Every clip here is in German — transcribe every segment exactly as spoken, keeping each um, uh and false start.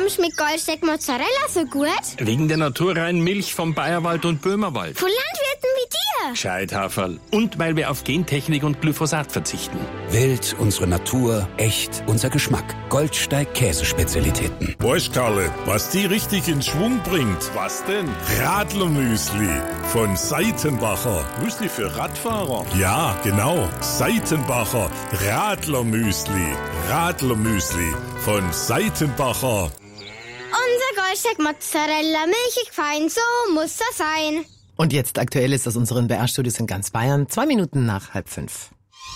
schmeckt Goldsteak Mozzarella so gut? Wegen der naturreinen Milch vom Bayerwald und Böhmerwald. Von Landwirten wie dir. Gescheithaferl. Und weil wir auf Gentechnik und Glyphosat verzichten. Wild, unsere Natur, echt, unser Geschmack. Goldsteig Käsespezialitäten. Weißt, Karle, was die richtig in Schwung bringt? Was denn? Radlermüsli von Seitenbacher. Müsli für Radfahrer? Ja, genau. Seitenbacher Radlermüsli. Radlermüsli von Seitenbacher. Unser Goldsteak Mozzarella, milchig fein, so muss das sein. Und jetzt Aktuelles aus unseren B R-Studios in ganz Bayern. Zwei Minuten nach halb fünf.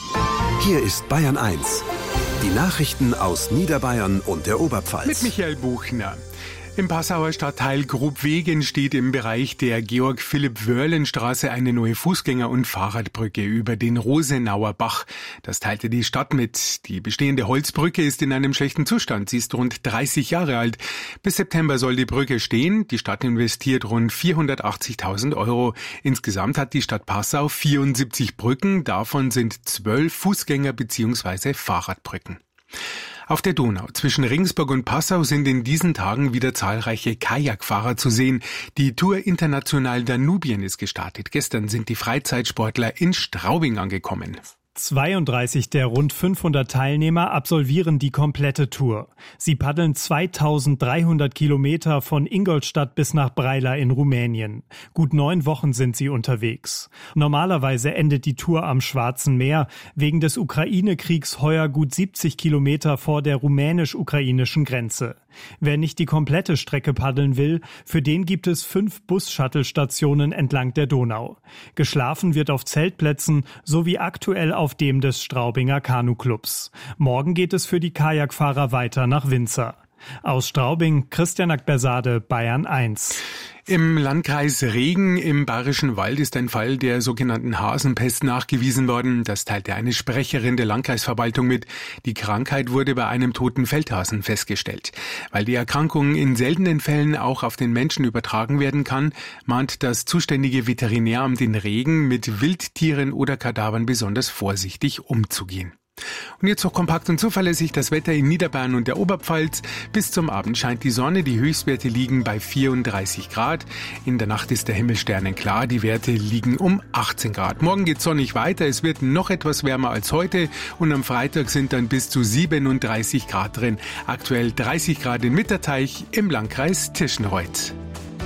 Hier ist Bayern eins. Die Nachrichten aus Niederbayern und der Oberpfalz. Mit Michael Buchner. Im Passauer Stadtteil Grubwegen steht im Bereich der Georg-Philipp-Wörlen-Straße eine neue Fußgänger- und Fahrradbrücke über den Rosenauer Bach. Das teilte die Stadt mit. Die bestehende Holzbrücke ist in einem schlechten Zustand. Sie ist rund dreißig Jahre alt. Bis September soll die Brücke stehen. Die Stadt investiert rund vierhundertachtzigtausend Euro. Insgesamt hat die Stadt Passau vierundsiebzig Brücken. Davon sind zwölf Fußgänger- bzw. Fahrradbrücken. Auf der Donau zwischen Regensburg und Passau sind in diesen Tagen wieder zahlreiche Kajakfahrer zu sehen. Die Tour International Danubien ist gestartet. Gestern sind die Freizeitsportler in Straubing angekommen. zweiunddreißig der rund fünfhundert Teilnehmer absolvieren die komplette Tour. Sie paddeln zweitausenddreihundert Kilometer von Ingolstadt bis nach Brăila in Rumänien. Gut neun Wochen sind sie unterwegs. Normalerweise endet die Tour am Schwarzen Meer. Wegen des Ukraine-Kriegs heuer gut siebzig Kilometer vor der rumänisch-ukrainischen Grenze. Wer nicht die komplette Strecke paddeln will, für den gibt es fünf Bus-Shuttle-Stationen entlang der Donau. Geschlafen wird auf Zeltplätzen sowie aktuell auf dem des Straubinger Kanu-Clubs. Morgen geht es für die Kajakfahrer weiter nach Winzer. Aus Straubing, Christian Akbersade, Bayern eins. Im Landkreis Regen im Bayerischen Wald ist ein Fall der sogenannten Hasenpest nachgewiesen worden. Das teilte eine Sprecherin der Landkreisverwaltung mit. Die Krankheit wurde bei einem toten Feldhasen festgestellt. Weil die Erkrankung in seltenen Fällen auch auf den Menschen übertragen werden kann, mahnt das zuständige Veterinäramt in Regen, mit Wildtieren oder Kadavern besonders vorsichtig umzugehen. Und jetzt noch kompakt und zuverlässig das Wetter in Niederbayern und der Oberpfalz. Bis zum Abend scheint die Sonne, die Höchstwerte liegen bei vierunddreißig Grad. In der Nacht ist der Himmel sternenklar, die Werte liegen um achtzehn Grad. Morgen geht sonnig weiter, es wird noch etwas wärmer als heute und am Freitag sind dann bis zu siebenunddreißig Grad drin. Aktuell dreißig Grad in Mitterteich im Landkreis Tischenreuth.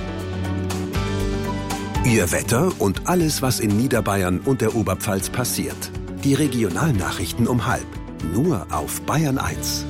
Ihr Wetter und alles, was in Niederbayern und der Oberpfalz passiert. Die Regionalnachrichten um halb. Nur auf Bayern eins.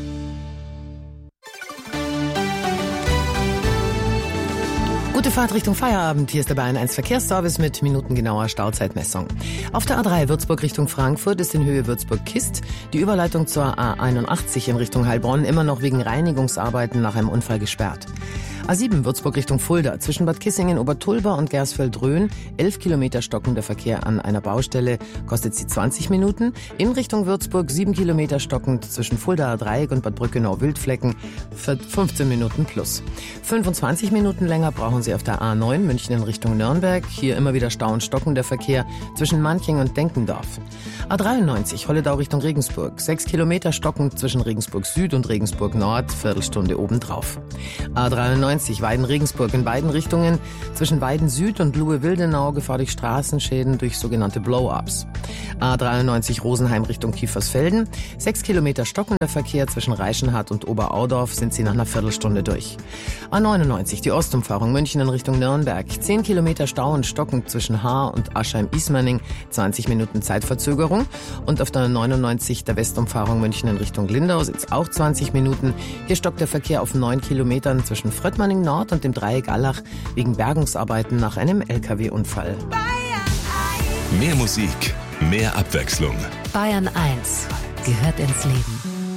Gute Fahrt Richtung Feierabend. Hier ist der Bayern eins Verkehrsservice mit minutengenauer Stauzeitmessung. Auf der A drei Würzburg Richtung Frankfurt ist in Höhe Würzburg-Kist die Überleitung zur A einundachtzig in Richtung Heilbronn immer noch wegen Reinigungsarbeiten nach einem Unfall gesperrt. A sieben Würzburg Richtung Fulda, zwischen Bad Kissingen, Obertulba und Gersfeld-Rhön, elf Kilometer stockender Verkehr an einer Baustelle, kostet sie zwanzig Minuten. In Richtung Würzburg sieben Kilometer stockend zwischen Fuldaer Dreieck und Bad Brückenau-Wildflecken, für fünfzehn Minuten plus. fünfundzwanzig Minuten länger brauchen Sie auf der A neun München in Richtung Nürnberg, hier immer wieder Stau und stockender Verkehr zwischen Manching und Denkendorf. A dreiundneunzig Holledau Richtung Regensburg, sechs Kilometer stockend zwischen Regensburg Süd und Regensburg Nord, Viertelstunde obendrauf. A dreiundneunzig Weiden-Regensburg in beiden Richtungen, zwischen Weiden Süd und Luhe-Wildenau Gefahr durch Straßenschäden durch sogenannte Blow-Ups. A dreiundneunzig Rosenheim Richtung Kiefersfelden, sechs Kilometer stockender Verkehr zwischen Reichenhall und Oberaudorf, sind Sie nach einer Viertelstunde durch. A neunundneunzig die Ostumfahrung München in Richtung Nürnberg, zehn Kilometer Stau und stockend zwischen Haar und Aschheim-Ismaning, zwanzig Minuten Zeitverzögerung. Und auf der neunundneunzig der Westumfahrung München in Richtung Lindau sind es auch zwanzig Minuten. Hier stockt der Verkehr auf neun Kilometern zwischen Fröttmanning Nord und dem Dreieck Allach wegen Bergungsarbeiten nach einem L K W-Unfall. Mehr Musik, mehr Abwechslung. Bayern eins gehört ins Leben.